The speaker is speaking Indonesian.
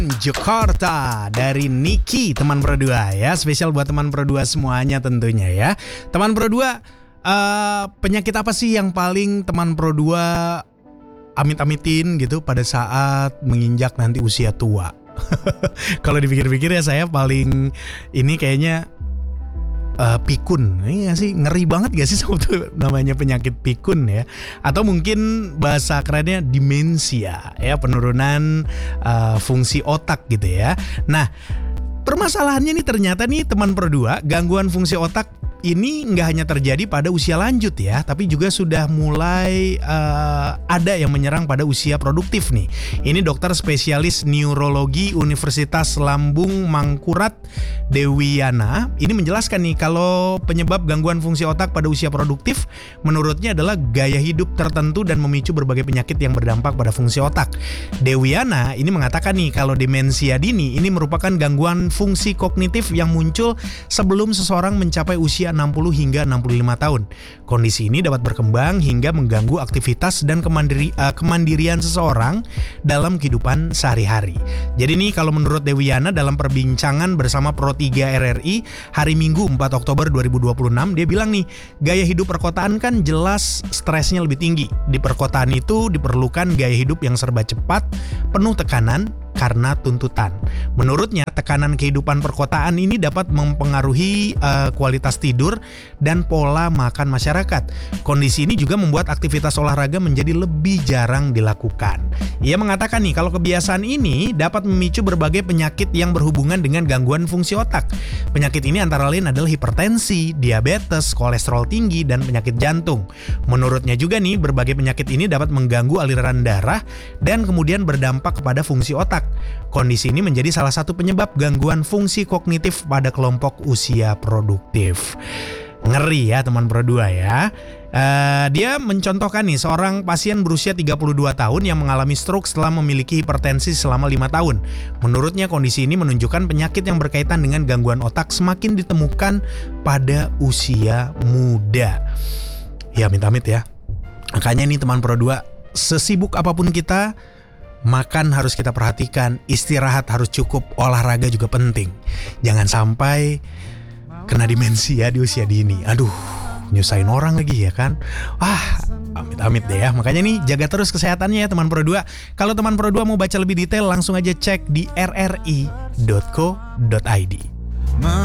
Jakarta dari Niki, teman Pro 2 ya. Spesial buat teman Pro 2 semuanya tentunya ya. Teman Pro 2, penyakit apa sih yang paling teman Pro 2 amit-amitin gitu pada saat menginjak nanti usia tua? Kalau dipikir-pikir ya, saya paling ini kayaknya pikun. Ini gak sih, ngeri banget gak sih sebetulnya namanya penyakit pikun ya? Atau mungkin bahasa kerennya demensia ya, penurunan fungsi otak gitu ya. Nah, permasalahannya nih ternyata nih teman Pro 2, gangguan fungsi otak ini nggak hanya terjadi pada usia lanjut ya, tapi juga sudah mulai ada yang menyerang pada usia produktif nih. Ini dokter spesialis neurologi Universitas Lambung Mangkurat Dewiana ini menjelaskan nih kalau penyebab gangguan fungsi otak pada usia produktif menurutnya adalah gaya hidup tertentu dan memicu berbagai penyakit yang berdampak pada fungsi otak. Dewiana ini mengatakan nih kalau demensia dini ini merupakan gangguan fungsi kognitif yang muncul sebelum seseorang mencapai usia 60 hingga 65 tahun. Kondisi ini dapat berkembang hingga mengganggu aktivitas dan kemandirian seseorang dalam kehidupan sehari-hari. Jadi nih kalau menurut Dewiana dalam perbincangan bersama Pro 3 RRI hari Minggu 4 Oktober 2026, dia bilang nih, gaya hidup perkotaan kan jelas stresnya lebih tinggi. Di perkotaan itu diperlukan gaya hidup yang serba cepat, penuh tekanan, karena tuntutan. Menurutnya, tekanan kehidupan perkotaan ini dapat mempengaruhi kualitas tidur dan pola makan masyarakat. Kondisi ini juga membuat aktivitas olahraga menjadi lebih jarang dilakukan. Ia mengatakan nih, kalau kebiasaan ini dapat memicu berbagai penyakit yang berhubungan dengan gangguan fungsi otak. Penyakit ini antara lain adalah hipertensi, diabetes, kolesterol tinggi, dan penyakit jantung. Menurutnya juga nih, berbagai penyakit ini dapat mengganggu aliran darah dan kemudian berdampak kepada fungsi otak. Kondisi ini menjadi salah satu penyebab gangguan fungsi kognitif pada kelompok usia produktif. Ngeri ya teman Pro 2 ya. Dia mencontohkan nih seorang pasien berusia 32 tahun yang mengalami stroke setelah memiliki hipertensi selama 5 tahun. Menurutnya kondisi ini menunjukkan penyakit yang berkaitan dengan gangguan otak semakin ditemukan pada usia muda. Ya amit-amit ya. Makanya nih teman Pro 2, sesibuk apapun kita, makan harus kita perhatikan, istirahat harus cukup, olahraga juga penting. Jangan sampai kena demensia di usia dini. Aduh, nyusahin orang lagi ya kan. Amit-amit deh ya. Makanya nih jaga terus kesehatannya ya teman Pro 2. Kalau teman Pro 2 mau baca lebih detail, langsung aja cek di rri.co.id.